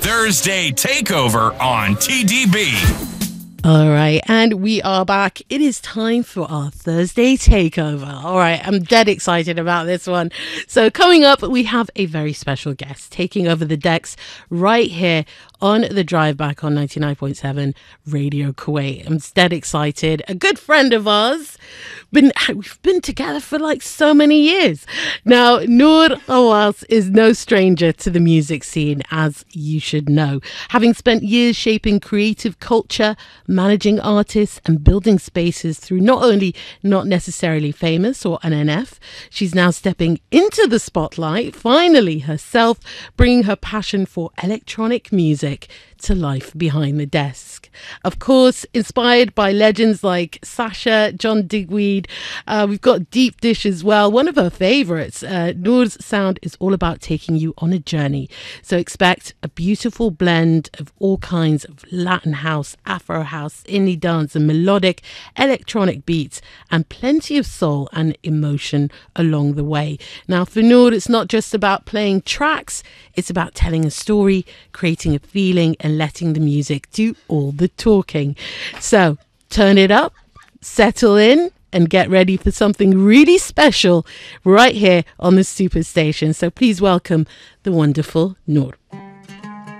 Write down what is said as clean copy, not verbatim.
Thursday Takeover on TDB. All right, and we are back. It is time for our Thursday Takeover. All right, I'm dead excited about this one. So coming up, we have a very special guest taking over the decks right here on the drive back on 99.7 Radio Kuwait. I'm dead excited. A good friend of ours. We've been together for like so many years. Now, Noor Awas is no stranger to the music scene, as you should know. Having spent years shaping creative culture, managing artists and building spaces through not necessarily famous or an NF, she's now stepping into the spotlight, finally herself, bringing her passion for electronic music to life behind the desk. Of course, inspired by legends like Sasha, John Digweed, we've got Deep Dish as well, one of her favourites. Noor's sound is all about taking you on a journey. So expect a beautiful blend of all kinds of Latin house, Afro house, indie dance and melodic electronic beats, and plenty of soul and emotion along the way. Now for Noor, it's not just about playing tracks, it's about telling a story, creating a feeling, and letting the music do all the talking. So turn it up, settle in, and get ready for something really special right here on the Superstation. So please welcome the wonderful Noor.